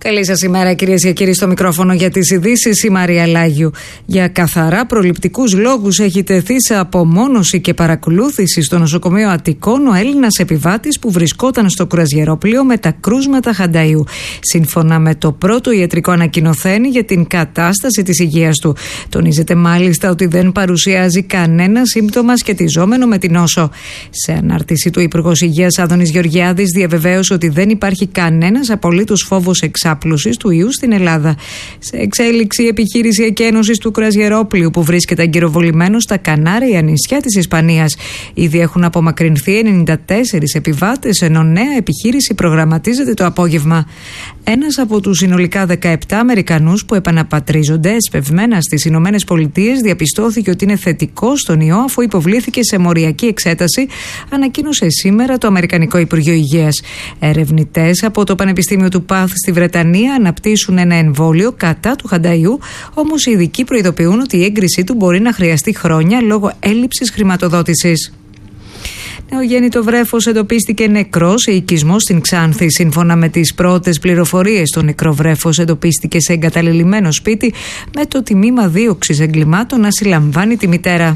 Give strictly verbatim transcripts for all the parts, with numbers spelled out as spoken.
Καλή σας ημέρα, κυρίες και κύριοι, στο μικρόφωνο για τις ειδήσεις η Μαρία Λάγιου. Για καθαρά προληπτικούς λόγους έχει τεθεί σε απομόνωση και παρακολούθηση στο νοσοκομείο Αττικών ο Έλληνας επιβάτης που βρισκόταν στο κρουαζιερόπλοιο με τα κρούσματα Χανταΐου. Σύμφωνα με το πρώτο ιατρικό ανακοινωθέν για την κατάσταση της υγείας του. Τονίζεται μάλιστα ότι δεν παρουσιάζει κανένα σύμπτωμα σχετιζόμενο με την νόσο. Σε ανάρτηση του, Υπουργός Υγείας Άδωνης Γεωργιάδης διαβεβαίωσε ότι δεν υπάρχει κανένας απολύτως φόβος εξάπλωσης του ιού στην Ελλάδα. Σε εξέλιξη, η επιχείρηση εκένωσης του κρουαζιερόπλοιου που βρίσκεται αγκυροβολημένο στα Κανάρια νησιά της Ισπανίας. Ήδη έχουν απομακρυνθεί ενενήντα τέσσερις επιβάτες, ενώ νέα επιχείρηση προγραμματίζεται το απόγευμα. Ένας από τους συνολικά δεκαεπτά Αμερικανούς που επαναπατρίζονται εσπευμένα στις Ηνωμένες Πολιτείες διαπιστώθηκε ότι είναι θετικό στον ιό αφού υποβλήθηκε σε μοριακή εξέταση, ανακοίνωσε σήμερα το Αμερικανικό Υπουργείο Υγείας. Ερευνητές από το Πανεπιστήμιο του Παθ στη Βρετανία αναπτύσσουν ένα εμβόλιο κατά του Χανταΐου, όμως οι ειδικοί προειδοποιούν ότι η έγκρισή του μπορεί να χρειαστεί χρόνια λόγω έλλειψης χρηματοδότησης. Νεογέννητο βρέφος εντοπίστηκε νεκρό σε οικισμό στην Ξάνθη. Σύμφωνα με τις πρώτες πληροφορίες, το νεκρό βρέφος εντοπίστηκε σε εγκαταλελειμμένο σπίτι με το τμήμα δίωξης εγκλημάτων να συλλαμβάνει τη μητέρα.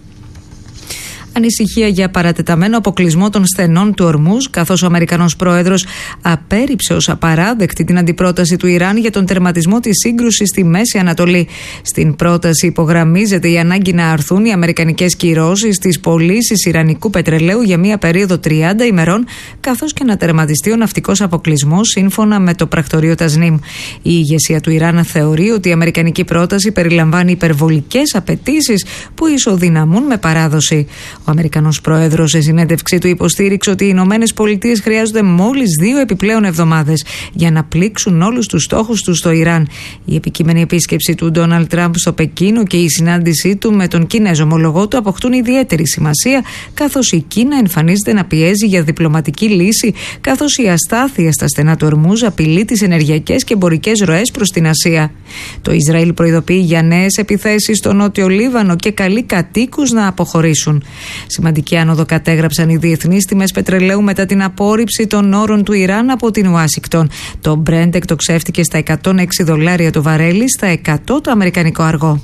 Ανησυχία για παρατεταμένο αποκλεισμό των στενών του Ορμούζ, καθώς ο Αμερικανός πρόεδρος απέρριψε ως απαράδεκτη την αντιπρόταση του Ιράν για τον τερματισμό της σύγκρουσης στη Μέση Ανατολή. Στην πρόταση υπογραμμίζεται η ανάγκη να αρθούν οι αμερικανικές κυρώσεις στις πωλήσεις ιρανικού πετρελαίου για μία περίοδο τριάντα ημερών, καθώς και να τερματιστεί ο ναυτικός αποκλεισμός, σύμφωνα με το πρακτορείο Τασνίμ. Η ηγεσία του Ιράν θεωρεί ότι η αμερικανική πρόταση περιλαμβάνει υπερβολικές απαιτήσεις που ισοδυναμούν με παράδοση. Ο Αμερικανός πρόεδρος σε συνέντευξή του υποστήριξε ότι οι Ηνωμένες Πολιτείες χρειάζονται μόλις δύο επιπλέον εβδομάδες για να πλήξουν όλους τους στόχους τους στο Ιράν. Η επικείμενη επίσκεψη του Ντόναλντ Τραμπ στο Πεκίνο και η συνάντησή του με τον Κινέζο ομολογό του αποκτούν ιδιαίτερη σημασία, καθώς η Κίνα εμφανίζεται να πιέζει για διπλωματική λύση, καθώς η αστάθεια στα στενά του Ορμούζ απειλεί τις ενεργειακές και εμπορικές ροές προς την Ασία. Το Ισραήλ προειδοποιεί για νέες επιθέσεις στο Νότιο Λίβανο και καλεί κατοίκους να αποχωρήσουν. Σημαντική άνοδο κατέγραψαν οι διεθνείς τιμές πετρελαίου μετά την απόρριψη των όρων του Ιράν από την Ουάσιγκτον. Το Brent εκτοξεύτηκε στα εκατόν έξι δολάρια το βαρέλι, στα εκατό το αμερικανικό αργό.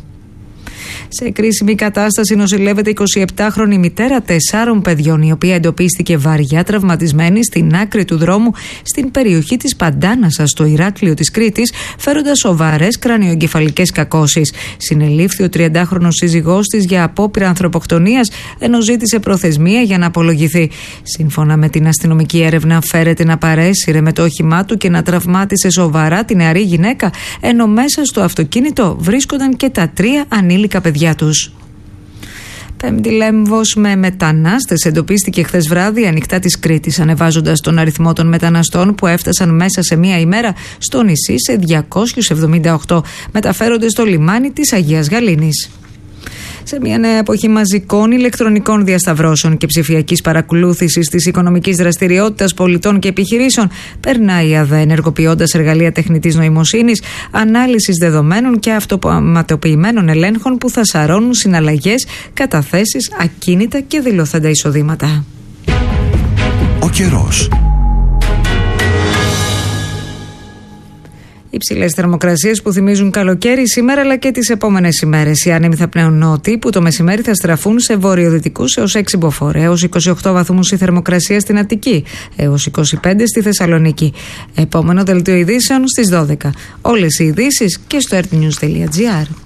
Σε κρίσιμη κατάσταση νοσηλεύεται η εικοσιεπτάχρονη μητέρα τεσσάρων παιδιών, η οποία εντοπίστηκε βαριά τραυματισμένη στην άκρη του δρόμου στην περιοχή της Παντάνασας, στο Ηράκλειο της Κρήτης, φέροντας σοβαρές κρανιοεγκεφαλικές κακώσεις. Συνελήφθη ο τριαντάχρονος σύζυγός της για απόπειρα ανθρωποκτονίας, ενώ ζήτησε προθεσμία για να απολογηθεί. Σύμφωνα με την αστυνομική έρευνα, φέρεται να παρέσυρε με το όχημά του και να τραυμάτισε σοβαρά την νεαρή γυναίκα, ενώ μέσα στο αυτοκίνητο βρίσκονταν και τα τρία ανήλικα παιδιά τους. Πέμπτη Λέμβος με μετανάστες εντοπίστηκε χθες βράδυ ανοιχτά της Κρήτης, ανεβάζοντας τον αριθμό των μεταναστών που έφτασαν μέσα σε μία ημέρα στο νησί σε διακόσιους εβδομήντα οκτώ, μεταφέρονται στο λιμάνι της Αγίας Γαλήνης. Σε μια νέα εποχή μαζικών ηλεκτρονικών διασταυρώσεων και ψηφιακής παρακολούθησης της οικονομικής δραστηριότητας πολιτών και επιχειρήσεων, περνάει η ΑΔΕ ενεργοποιώντας εργαλεία τεχνητής νοημοσύνης, ανάλυσης δεδομένων και αυτοματοποιημένων ελέγχων που θα σαρώνουν συναλλαγές, καταθέσεις, ακίνητα και δηλωθέντα εισοδήματα. Ο καιρός. Υψηλές θερμοκρασίες που θυμίζουν καλοκαίρι σήμερα αλλά και τις επόμενες ημέρες. Οι άνεμοι θα πνέουν νότιοι που το μεσημέρι θα στραφούν σε βορειοδυτικούς έως έξι μποφόρ, έως είκοσι οκτώ βαθμούς η θερμοκρασία στην Αττική, έως είκοσι πέντε στη Θεσσαλονίκη. Επόμενο δελτίο ειδήσεων στις δώδεκα. Όλες οι ειδήσεις και στο r t news dot g r.